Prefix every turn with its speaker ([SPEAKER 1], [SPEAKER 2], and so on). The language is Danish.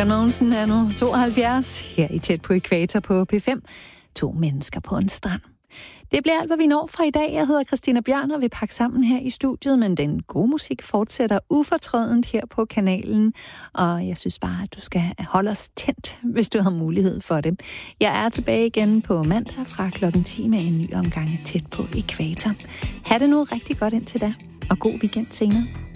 [SPEAKER 1] John Mogensen er nu 72, her i Tæt på Ækvator på P5. 2 mennesker på en strand. Det bliver alt, hvad vi når fra i dag. Jeg hedder Christina Bjørn, og vi pakker sammen her i studiet, men den gode musik fortsætter ufortrødent her på kanalen. Og jeg synes bare, at du skal holde os tændt, hvis du har mulighed for det. Jeg er tilbage igen på mandag fra 10:00 med en ny omgang Tæt på Ækvator. Ha' det nu rigtig godt indtil da, og god weekend senere.